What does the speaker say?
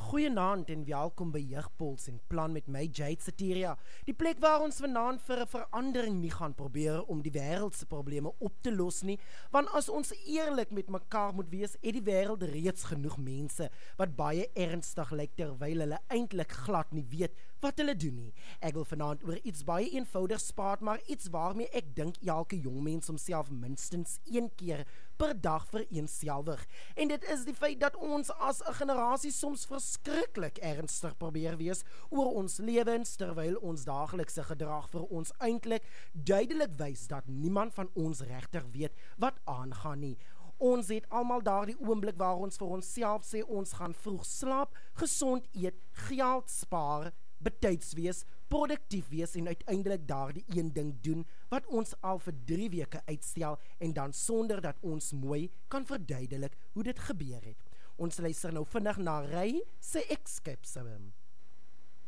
Goeienaand en welkom by Jeugpuls en Plan met my, Jade Sateria. Die plek waar ons vanaand vir 'n verandering nie gaan probeer om die wêreld se probleme op te los nie, want as ons eerlik met mekaar moet wees, het die wêreld reeds genoeg mense wat baie ernstig lyk terwyl hulle eintlik glad nie weet wat hulle doen nie. Ek wil vanaand oor iets baie eenvoudigs praat, maar iets waarmee ek dink elke jong mens homself minstens 1 keer per dag vereenselwig. En dit is die feit dat ons as 'n generasie soms verskriklik ernstig probeer wees oor ons lewens, terwyl ons daaglikse gedrag vir ons eintlik duidelik wys dat niemand van ons regtig weet wat aangaan nie. Ons het almal daardie oomblik waar ons vir onsself sê ons gaan vroeg slaap, gesond eet, geld spaar, betyds wees, produktief wees en uiteindelik daardie een ding doen wat ons al vir 3 weke uitstel en dan sonder dat ons mooi kan verduidelik hoe dit gebeur het. Ons luister nou vinnig na Ray se Escapism.